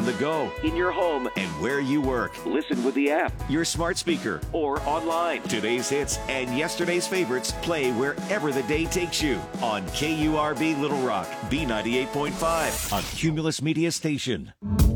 on the go, in your home, and where you work. Listen with the app, your smart speaker, or online. Today's hits and yesterday's favorites play wherever the day takes you on KURV Little Rock, B98.5 on Cumulus Media Station.